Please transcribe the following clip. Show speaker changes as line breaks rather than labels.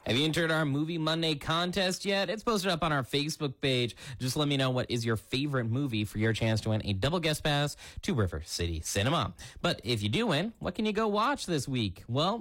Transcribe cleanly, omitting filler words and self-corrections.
Have you entered our Movie Monday contest yet? It's posted up on our Facebook page. Just let me know what is your favorite movie for your chance to win a double guest pass to River City Cinema. But if you do win, what can you go watch this week? Well,